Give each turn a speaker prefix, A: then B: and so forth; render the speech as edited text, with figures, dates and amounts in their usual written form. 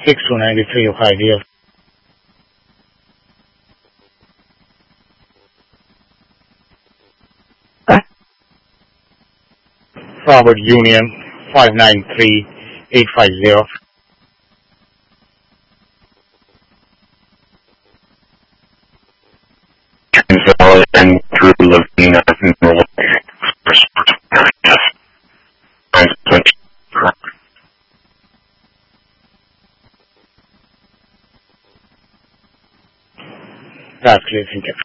A: 6293 Forward Union 593850.
B: Invalid and through Lavina Norway.
A: That's clear, thank you.